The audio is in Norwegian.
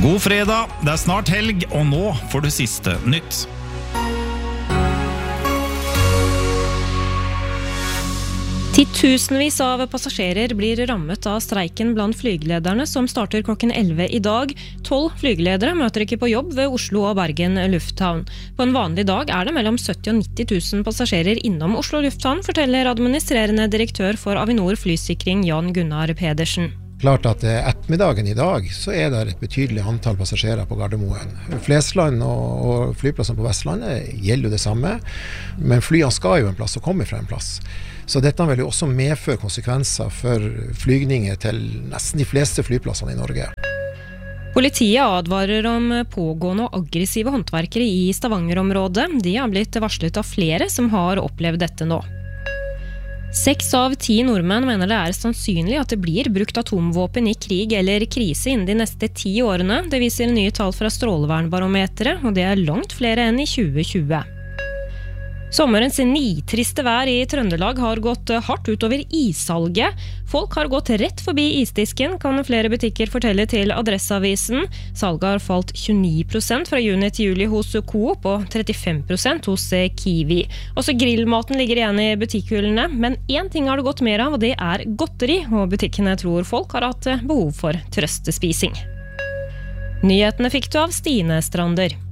God fredag, det snart helg, og nå får du siste nytt. Titusenvis av passasjerer blir rammet av streiken blant flygelederne som starter klokken 11 i dag. 12 flygeledere møter ikke på jobb ved Oslo og Bergen lufthavn. På en vanlig dag det mellom 70 og 90 000 passasjerer innom Oslo lufthavn, forteller administrerende direktør for Avinor Flysikring Jan Gunnar Pedersen. Klart at ettermiddagen i dag så det et betydelig antall passasjerer på Gardermoen. Flesland og flyplassen på Vestlandet gjelder jo det samme, men flyene skal jo en plass og komme fra en plass. Så dette vil jo også medføre konsekvenser for flygninger til nesten de fleste flyplassene i Norge. Politiet advarer om pågående og aggressive håndverkere i Stavanger-området. De har blitt varslet av flere som har opplevd dette nå. 6 av 10 nordmenn mener det sannsynlig at det blir brukt atomvåpen i krig eller krise innen de neste 10 årene. Det viser nye tall fra Strålevernbarometeret, og det langt flere enn i 2020. Sommerens nitriste vær i Trøndelag har gått hardt utover issalget. Folk har gått rett forbi isdisken, kan flere butikker fortelle til Adresseavisen. Salget har falt 29% fra juni til juli hos Coop og 35% hos Kiwi. Også grillmaten ligger igjen i butikkhyllene, men én ting har det gått mer av, og det godteri, og butikkene tror folk har hatt behov for trøstespising. Nyhetene fikk du av Stine Strander.